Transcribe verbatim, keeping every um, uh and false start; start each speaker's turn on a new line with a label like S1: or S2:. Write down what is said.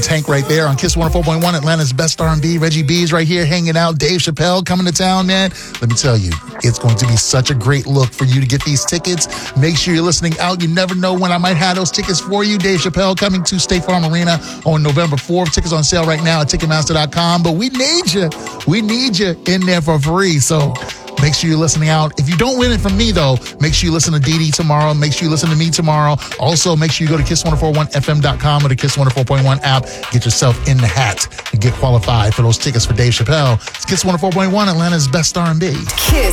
S1: Tank right there on Kiss one oh four point one, Atlanta's best R and B. Reggie B's right here hanging out. Dave Chappelle coming to town, man. Let me tell you, it's going to be such a great look for you to get these tickets. Make sure you're listening out. You never know when I might have those tickets for you. Dave Chappelle coming to State Farm Arena on November fourth. Tickets on sale right now at Ticketmaster dot com. But we need you. We need you in there for free. So make sure you're listening out. If you don't win it from me, though, make sure you listen to Dee Dee tomorrow. Make sure you listen to me tomorrow. Also, make sure you go to Kiss one oh four point one F M dot com or the Kiss one oh four point one app. Get yourself in the hat and get qualified for those tickets for Dave Chappelle. It's Kiss one oh four point one, Atlanta's best R and B.
S2: Kiss